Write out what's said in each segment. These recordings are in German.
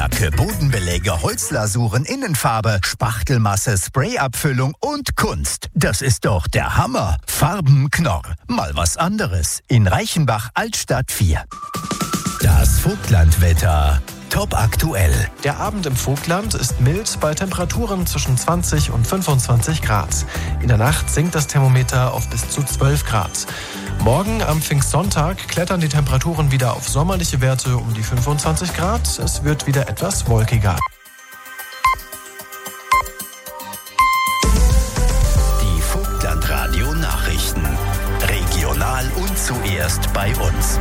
Autolacke, Bodenbeläge, Holzlasuren, Innenfarbe, Spachtelmasse, Sprayabfüllung und Kunst. Das ist doch der Hammer. Farbenknorr. Mal was anderes. In Reichenbach, Altstadt 4. Das Vogtlandwetter. Top aktuell. Der Abend im Vogtland ist mild bei Temperaturen zwischen 20 und 25 Grad. In der Nacht sinkt das Thermometer auf bis zu 12 Grad. Morgen am Pfingstsonntag klettern die Temperaturen wieder auf sommerliche Werte um die 25 Grad. Es wird wieder etwas wolkiger. Die Vogtland-Radio-Nachrichten. Regional und zuerst bei uns.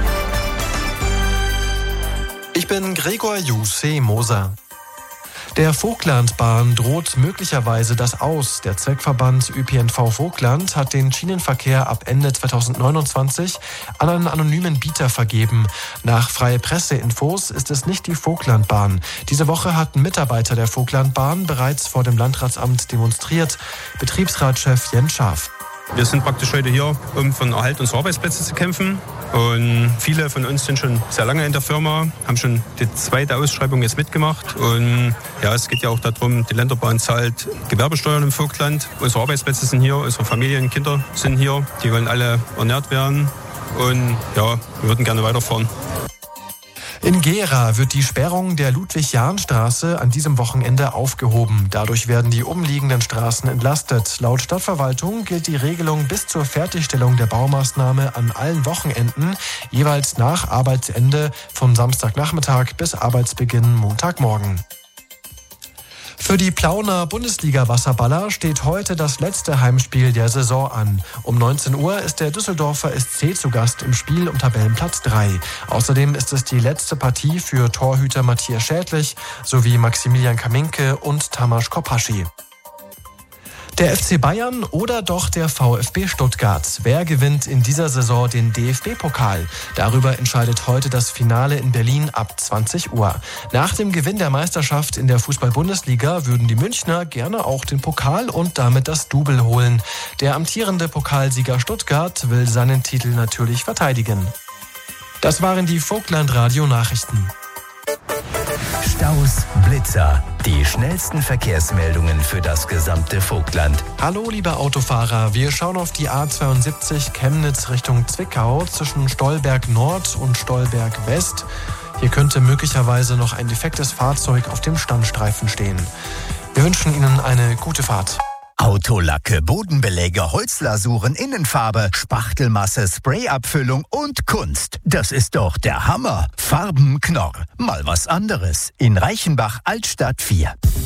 Ich bin Gregor Jussi-Moser. Der Vogtlandbahn droht möglicherweise das Aus. Der Zweckverband ÖPNV Vogtland hat den Schienenverkehr ab Ende 2029 an einen anonymen Bieter vergeben. Nach Freie Presse-Infos ist es nicht die Vogtlandbahn. Diese Woche hatten Mitarbeiter der Vogtlandbahn bereits vor dem Landratsamt demonstriert. Betriebsratschef Jens Schaaf. Wir sind praktisch heute hier, um für den Erhalt unserer Arbeitsplätze zu kämpfen. Und viele von uns sind schon sehr lange in der Firma, haben schon die zweite Ausschreibung jetzt mitgemacht. Und ja, es geht ja auch darum, die Länderbahn zahlt Gewerbesteuern im Vogtland. Unsere Arbeitsplätze sind hier, unsere Familien, Kinder sind hier. Die wollen alle ernährt werden. Und ja, wir würden gerne weiterfahren. In Gera wird die Sperrung der Ludwig-Jahn-Straße an diesem Wochenende aufgehoben. Dadurch werden die umliegenden Straßen entlastet. Laut Stadtverwaltung gilt die Regelung bis zur Fertigstellung der Baumaßnahme an allen Wochenenden, jeweils nach Arbeitsende von Samstagnachmittag bis Arbeitsbeginn Montagmorgen. Für die Plauner Bundesliga-Wasserballer steht heute das letzte Heimspiel der Saison an. Um 19 Uhr ist der Düsseldorfer SC zu Gast im Spiel um Tabellenplatz 3. Außerdem ist es die letzte Partie für Torhüter Matthias Schädlich sowie Maximilian Kaminke und Tamas Kopaschi. Der FC Bayern oder doch der VfB Stuttgart? Wer gewinnt in dieser Saison den DFB-Pokal? Darüber entscheidet heute das Finale in Berlin ab 20 Uhr. Nach dem Gewinn der Meisterschaft in der Fußball-Bundesliga würden die Münchner gerne auch den Pokal und damit das Double holen. Der amtierende Pokalsieger Stuttgart will seinen Titel natürlich verteidigen. Das waren die Vogtland-Radio-Nachrichten. Staus, Blitzer, die schnellsten Verkehrsmeldungen für das gesamte Vogtland. Hallo liebe Autofahrer, wir schauen auf die A72 Chemnitz Richtung Zwickau zwischen Stolberg Nord und Stolberg West. Hier könnte möglicherweise noch ein defektes Fahrzeug auf dem Standstreifen stehen. Wir wünschen Ihnen eine gute Fahrt. Autolacke, Bodenbeläge, Holzlasuren, Innenfarbe, Spachtelmasse, Sprayabfüllung und Kunst. Das ist doch der Hammer. Farbenknorr. Mal was anderes. In Reichenbach, Altstadt 4.